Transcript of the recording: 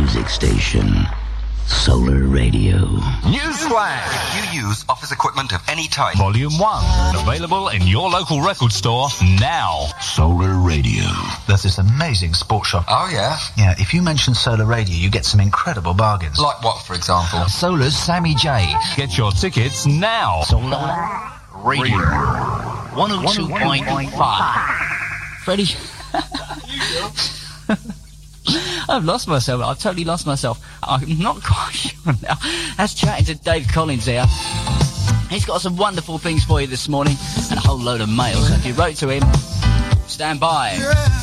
music station. Solar Radio. Newsflash! If you use office equipment of any type. Volume 1. Available in your local record store now. Solar Radio. There's this amazing sports shop. Oh, yeah? Yeah, if you mention Solar Radio, you get some incredible bargains. Like what, for example? Solar's Sammy J. Get your tickets now. Solar Radio. 102.5. Freddie. I've lost myself. I've totally lost myself. I'm not quite sure now. That's chatting to Dave Collins here. He's got some wonderful things for you this morning and a whole load of mail. So if you wrote to him, stand by.